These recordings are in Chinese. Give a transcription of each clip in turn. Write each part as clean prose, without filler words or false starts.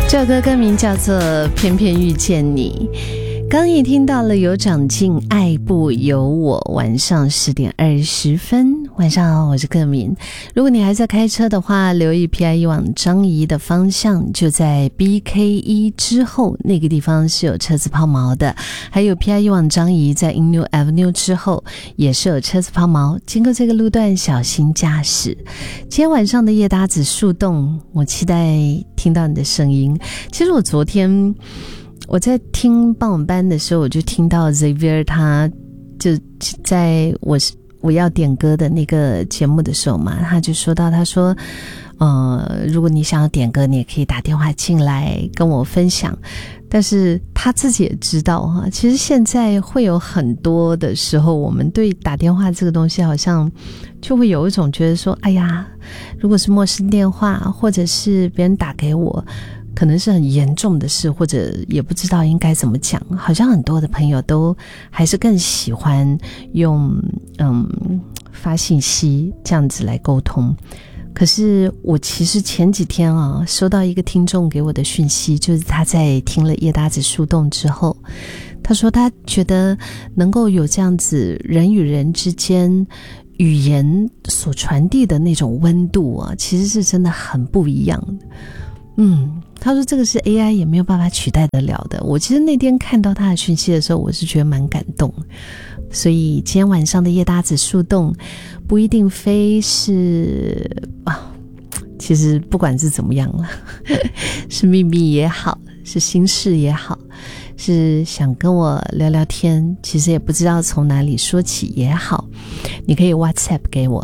这首歌歌名叫做《偏偏遇见你》。刚也听到了有长进爱不由我，晚上10点20分。晚上好，我是歌名。如果你还在开车的话，留意 PIE 往张仪的方向，就在 BK1 之后那个地方是有车子抛锚的，还有 PIE 往张仪在 Innew Avenue 之后也是有车子抛锚，经过这个路段小心驾驶。今天晚上的夜搭子树洞，我期待听到你的声音。其实我昨天我在听傍晚班的时候，我就听到 Xavier 他就在我要点歌的那个节目的时候嘛，他就说到，他说如果你想要点歌，你也可以打电话进来跟我分享。但是他自己也知道哈，其实现在会有很多的时候，我们对打电话这个东西好像就会有一种觉得说，哎呀，如果是陌生电话或者是别人打给我，可能是很严重的事，或者也不知道应该怎么讲，好像很多的朋友都还是更喜欢用发信息这样子来沟通。可是我其实前几天收到一个听众给我的讯息，就是他在听了夜搭子树洞之后，他说他觉得能够有这样子人与人之间语言所传递的那种温度其实是真的很不一样的。他说这个是 AI 也没有办法取代得了的。我其实那天看到他的讯息的时候，我是觉得蛮感动。所以今天晚上的夜搭子树洞不一定非是其实不管是怎么样了是秘密也好，是心事也好，是想跟我聊聊天，其实也不知道从哪里说起也好，你可以 WhatsApp 给我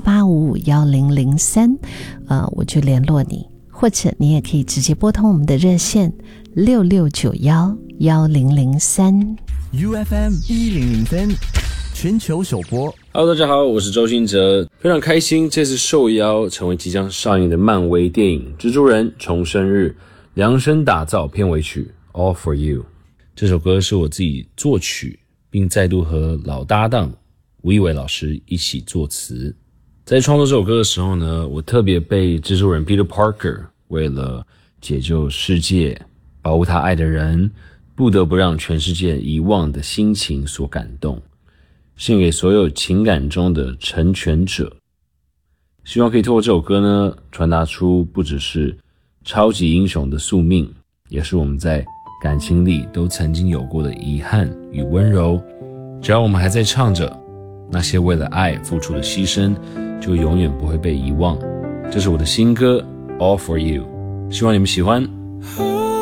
88551003，我就联络你，或者你也可以直接拨通我们的热线66911003。 UFM 1003全球首播。 Hello， 大家好，我是周兴哲，非常开心这次受邀成为即将上映的漫威电影《蜘蛛人重生日》量身打造片尾曲 All For You。这首歌是我自己作曲，并再度和老搭档吴亦伟老师一起作词。在创作这首歌的时候呢，我特别被蜘蛛人 Peter Parker 为了解救世界，保护他爱的人，不得不让全世界遗忘的心情所感动，献给所有情感中的成全者。希望可以透过这首歌呢，传达出不只是超级英雄的宿命，也是我们在感情里都曾经有过的遗憾与温柔。只要我们还在唱着，那些为了爱付出的牺牲就永远不会被遗忘。这是我的新歌 All For You， 希望你们喜欢。